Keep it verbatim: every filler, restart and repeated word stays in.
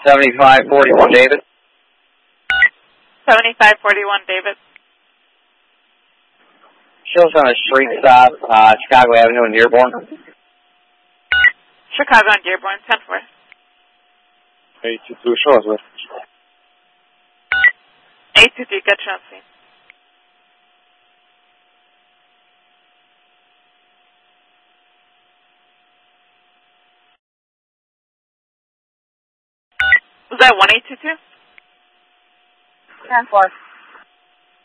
seventy-five forty-one, David. seventy-five forty-one, David. Show us on a street stop, uh, Chicago Avenue in Dearborn. Chicago and Dearborn, ten four. eight two two, show us where. eight two two, get you on scene. Was that one eight two two? ten four.